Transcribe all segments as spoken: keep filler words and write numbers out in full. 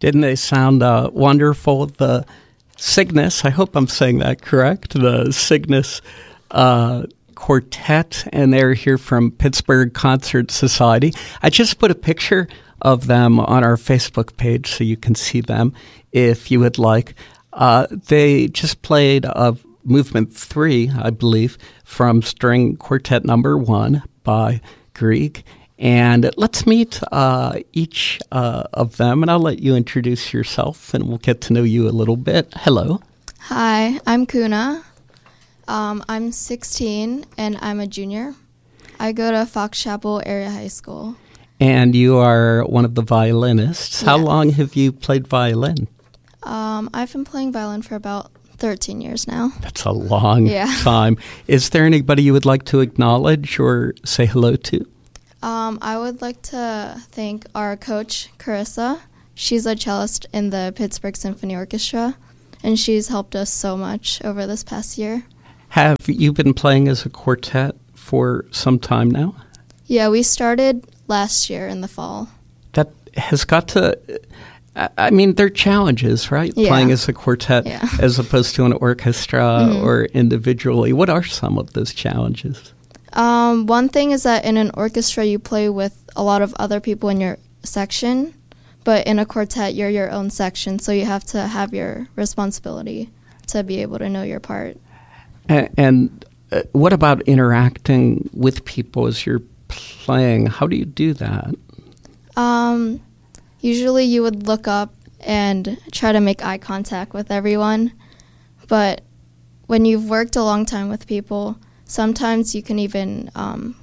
Didn't they sound uh, wonderful? The Cygnus, I hope I'm saying that correct, the Cygnus uh, Quartet, and they're here from Pittsburgh Concert Society. I just put a picture of them on our Facebook page so you can see them if you would like. Uh, they just played uh, Movement three, I believe, from String Quartet Number one by Grieg. And let's meet uh, each uh, of them, and I'll let you introduce yourself, and we'll get to know you a little bit. Hello. Hi, I'm Kuna. Um, I'm sixteen, and I'm a junior. I go to Fox Chapel Area High School. And you are one of the violinists. How Yes. long have you played violin? Um, I've been playing violin for about thirteen years now. That's a long Yeah. time. Is there anybody you would like to acknowledge or say hello to? Um, I would like to thank our coach, Carissa. She's a cellist in the Pittsburgh Symphony Orchestra, and she's helped us so much over this past year. Have you been playing as a quartet for some time now? Yeah, we started last year in the fall. That has got to, I I mean, there are challenges, right? Yeah. Playing as a quartet Yeah. as opposed to an orchestra Mhm. or individually. What are some of those challenges? Um, one thing is that in an orchestra, you play with a lot of other people in your section, but in a quartet, you're your own section, so you have to have your responsibility to be able to know your part. And, and uh, what about interacting with people as you're playing? How do you do that? Um, usually you would look up and try to make eye contact with everyone, but when you've worked a long time with people, sometimes you can even um,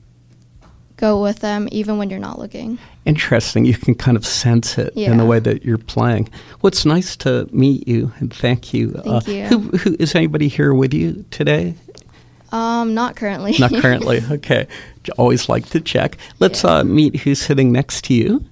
go with them even when you're not looking. Interesting. You can kind of sense it in Yeah. the way that you're playing. Well, it's nice to meet you, and thank you. Thank uh, you. Who, who, is anybody here with you today? Um, not currently. Not currently. Okay. Always like to check. Let's Yeah. uh, meet who's sitting next to you.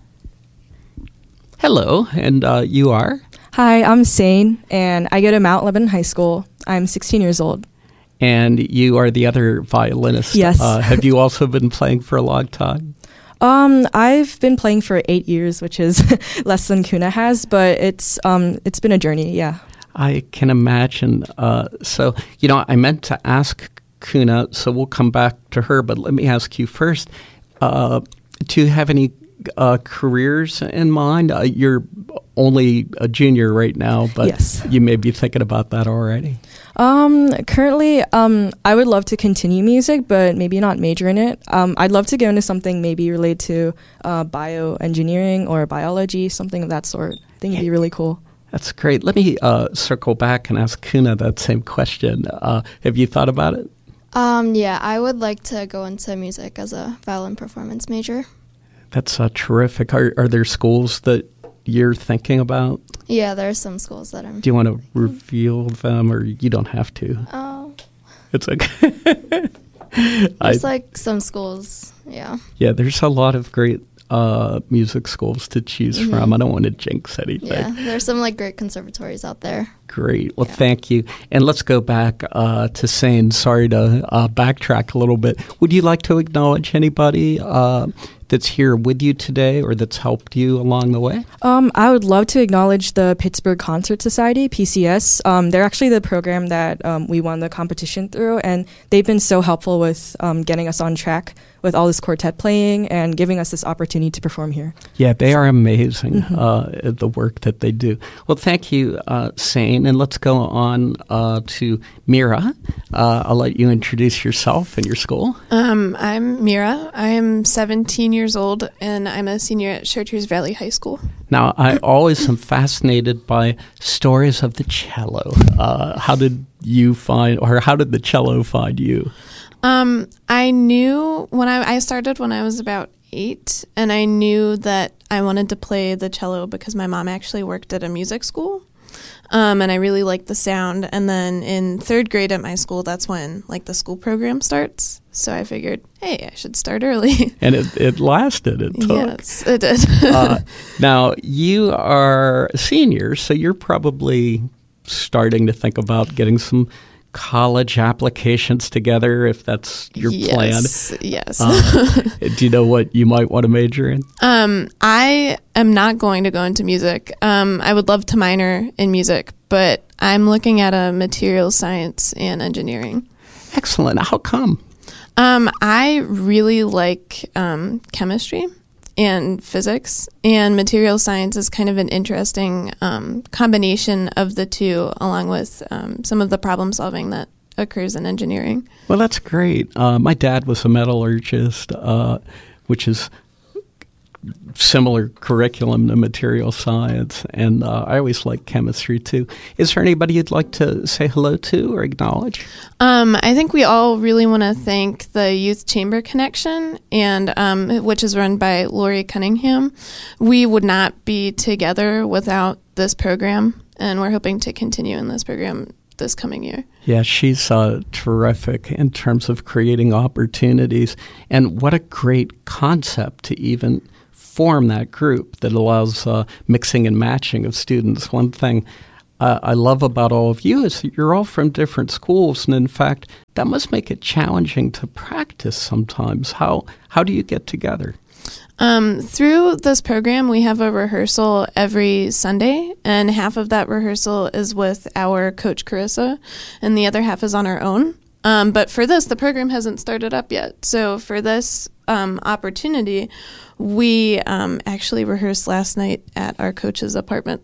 Hello, and uh, you are? Hi, I'm Sane, and I go to Mount Lebanon High School. I'm sixteen years old. And you are the other violinist. Yes. Uh, have you also been playing for a long time? Um, I've been playing for eight years, which is less than Kuna has, but it's um, it's been a journey. Yeah. I can imagine. Uh, so, you know, I meant to ask Kuna, so we'll come back to her, but let me ask you first. Uh, do you have any uh, careers in mind? Uh, you're only a junior right now, but Yes. you may be thinking about that already. Um, currently, um, I would love to continue music, but maybe not major in it. Um, I'd love to go into something maybe related to uh, bioengineering or biology, something of that sort. I think it'd be really cool. That's great. Let me uh, circle back and ask Kuna that same question. Uh, have you thought about it? Um, yeah, I would like to go into music as a violin performance major. That's uh, terrific. Are, are there schools that you're thinking about? Yeah, there are some schools that I'm... Do you want to reveal them, or you don't have to? Oh, It's okay. I, there's like some schools, yeah. yeah, there's a lot of great uh, music schools to choose Mhm. from. I don't want to jinx anything. Yeah, there's some like great conservatories out there. Great. Well, Yeah. thank you. And let's go back uh, to Sane. Sorry to uh, backtrack a little bit. Would you like to acknowledge anybody uh, that's here with you today or that's helped you along the way? Um, I would love to acknowledge the Pittsburgh Concert Society, P C S. Um, they're actually the program that um, we won the competition through, and they've been so helpful with um, getting us on track with all this quartet playing and giving us this opportunity to perform here. Yeah, they are amazing, Mhm. uh, at the work that they do. Well, thank you, uh, Sane. And let's go on uh, to Mira. Uh, I'll let you introduce yourself and your school. Um, I'm Mira. I am seventeen years old, and I'm a senior at Chartiers Valley High School. Now, I always am fascinated by stories of the cello. Uh, how did you find, or how did the cello find you? Um, I knew when I, I started when I was about eight, and I knew that I wanted to play the cello because my mom actually worked at a music school. Um, and I really liked the sound. And then in third grade at my school, that's when like the school program starts. So I figured, hey, I should start early. And it, it lasted. It took. Yes, it did. uh, now, you are seniors, so you're probably starting to think about getting some college applications together, if that's your yes, plan? Yes. Uh, do you know what you might want to major in? Um, I am not going to go into music. Um, I would love to minor in music, but I'm looking at a materials science and engineering. Excellent. How come? Um, I really like um, chemistry and physics, and material science is kind of an interesting um, combination of the two, along with um, some of the problem solving that occurs in engineering. Well, that's great. Uh, my dad was a metallurgist, uh, which is similar curriculum to material science, and uh, I always liked chemistry too. Is there anybody you'd like to say hello to or acknowledge? Um, I think we all really want to thank the Youth Chamber Connection, and um, which is run by Lori Cunningham. We would not be together without this program, and we're hoping to continue in this program this coming year. Yeah, she's uh, terrific in terms of creating opportunities, and what a great concept to even form that group that allows uh, mixing and matching of students. One thing uh, I love about all of you is that you're all from different schools, and in fact, that must make it challenging to practice sometimes. How how do you get together? Um, through this program, we have a rehearsal every Sunday, and half of that rehearsal is with our coach, Carissa, and the other half is on our own. Um, but for this, the program hasn't started up yet. So for this um, opportunity, we um, actually rehearsed last night at our coach's apartment.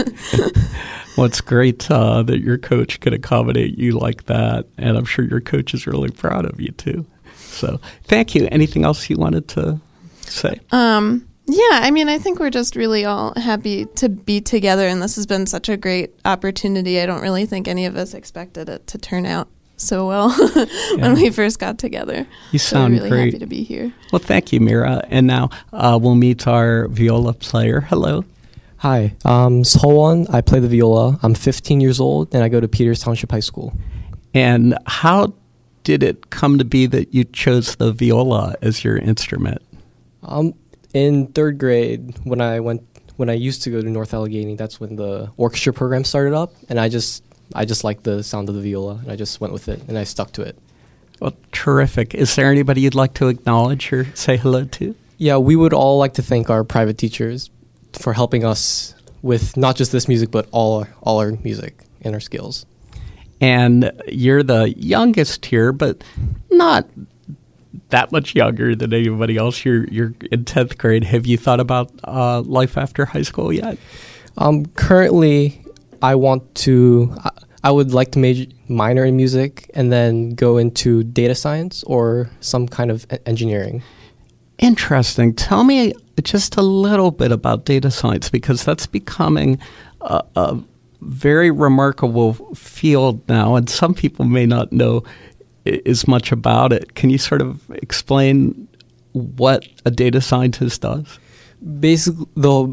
Well, it's great uh, that your coach could accommodate you like that, and I'm sure your coach is really proud of you too. So thank you. Anything else you wanted to say? Um, yeah, I mean, I think we're just really all happy to be together, and this has been such a great opportunity. I don't really think any of us expected it to turn out so well when Yeah. we first got together. You so sound I'm really great. happy to be here. Well, thank you, Mira. And now uh, we'll meet our viola player. Hello. Hi, I'm Solwon. I play the viola. I'm fifteen years old, and I go to Peters Township High School. And how did it come to be that you chose the viola as your instrument? Um, in third grade, when I went, when I used to go to North Allegheny, that's when the orchestra program started up, and I just, I just liked the sound of the viola, and I just went with it, and I stuck to it. Well, terrific. Is there anybody you'd like to acknowledge or say hello to? Yeah, we would all like to thank our private teachers for helping us with not just this music, but all our, all our music and our skills. And you're the youngest here, but not that much younger than anybody else. You're you're in tenth grade. Have you thought about uh, life after high school yet? Um, currently, I want to. I, I would like to major minor in music and then go into data science or some kind of e- engineering. Interesting. Tell me just a little bit about data science, because that's becoming a, a very remarkable field now, and some people may not know as much about it. Can you sort of explain what a data scientist does? Basically, the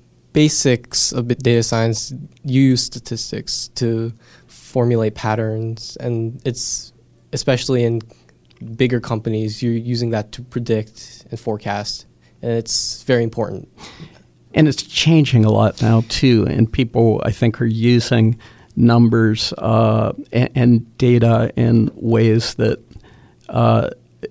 basics of data science use statistics to formulate patterns, and it's especially in bigger companies, you're using that to predict and forecast, and it's very important. And it's changing a lot now, too, and people, I think, are using numbers uh, and, and data in ways that uh,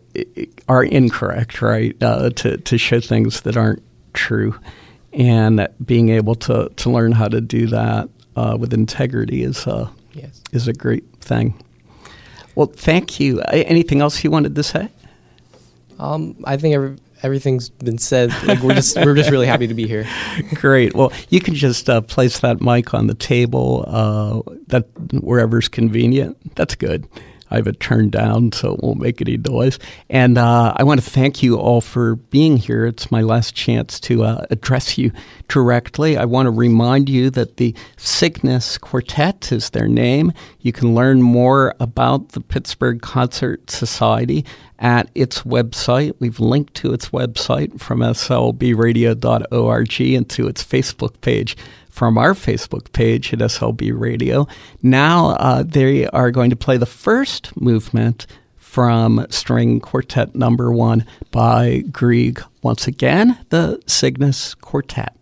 are incorrect, right, uh, to, to show things that aren't true. And being able to, to learn how to do that uh, with integrity is, uh, Yes. is a great thing. Well, thank you. Anything else you wanted to say? Um, I think every, everything's been said. Like we're just we're just really happy to be here. Great. Well, you can just uh, place that mic on the table, uh, that wherever's convenient. That's good. I have it turned down so it won't make any noise. And uh, I want to thank you all for being here. It's my last chance to uh, address you directly. I want to remind you that the Cygnus Quartet is their name. You can learn more about the Pittsburgh Concert Society at its website. We've linked to its website from S L B radio dot org and to its Facebook page from our Facebook page at S L B Radio. Now uh, they are going to play the first movement from String Quartet Number One by Grieg. Once again, the Cygnus Quartet.